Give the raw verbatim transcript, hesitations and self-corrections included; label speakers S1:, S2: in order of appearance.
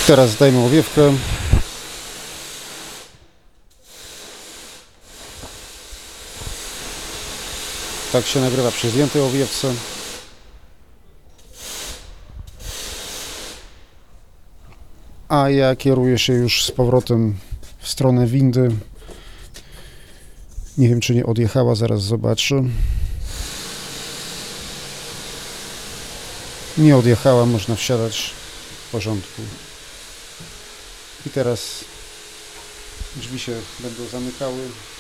S1: Teraz zdajmy owiewkę. Tak się nagrywa przy zdjętej owiewce. A ja kieruję się już z powrotem w stronę windy. Nie wiem, czy nie odjechała, zaraz zobaczę. Nie odjechała, można wsiadać w porządku. I teraz drzwi się będą zamykały.